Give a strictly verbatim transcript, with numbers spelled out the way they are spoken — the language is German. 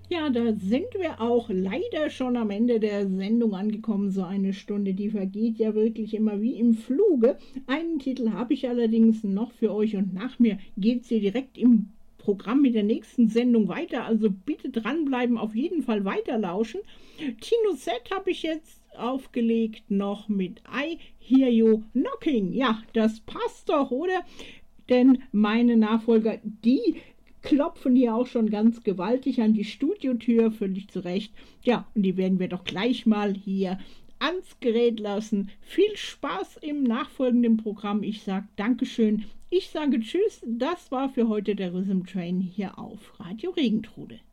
Ja, da sind wir auch leider schon am Ende der Sendung angekommen. So eine Stunde, die vergeht ja wirklich immer wie im Fluge. Einen Titel habe ich allerdings noch für euch und nach mir geht es hier direkt im Programm mit der nächsten Sendung weiter. Also bitte dranbleiben, auf jeden Fall weiterlauschen. Tino Set habe ich jetzt aufgelegt noch mit I Hear You Knocking. Ja, das passt doch, oder? Denn meine Nachfolger, die klopfen hier auch schon ganz gewaltig an die Studiotür, völlig zu Recht. Ja, und die werden wir doch gleich mal hier ans Gerät lassen. Viel Spaß im nachfolgenden Programm. Ich sage Dankeschön. Ich sage Tschüss. Das war für heute der Rhythm Train hier auf Radio Regentrude.